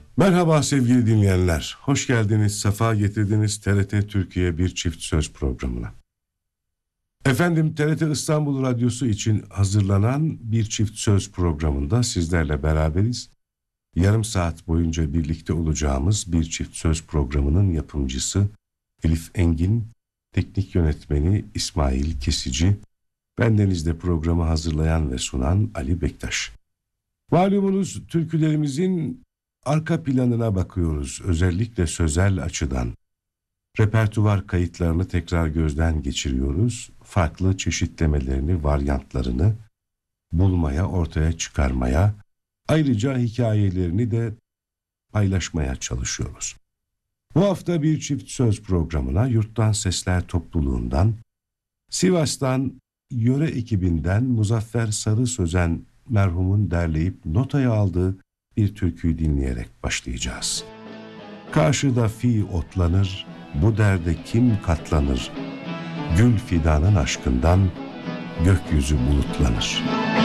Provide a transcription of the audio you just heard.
Merhaba sevgili dinleyenler. Hoş geldiniz, sefa getirdiniz TRT Türkiye Bir Çift Söz programına. Efendim, TRT İstanbul Radyosu için hazırlanan Bir Çift Söz programında sizlerle beraberiz. Yarım saat boyunca birlikte olacağımız Bir Çift Söz programının yapımcısı Elif Engin, teknik yönetmeni İsmail Kesici, bendeniz de programı hazırlayan ve sunan Ali Bektaş. Malumunuz türkülerimizin arka planına bakıyoruz, özellikle sözel açıdan. Repertuvar kayıtlarını tekrar gözden geçiriyoruz. Farklı çeşitlemelerini, varyantlarını bulmaya, ortaya çıkarmaya, ayrıca hikayelerini de paylaşmaya çalışıyoruz. Bu hafta Bir Çift Söz programına Yurttan Sesler Topluluğundan, Sivas'tan yöre ekibinden Muzaffer Sarı Sözen merhumun derleyip notaya aldığı bir türküyü dinleyerek başlayacağız. Karşıda fi otlanır, bu derde kim katlanır? Gül fidanın aşkından gökyüzü bulutlanır.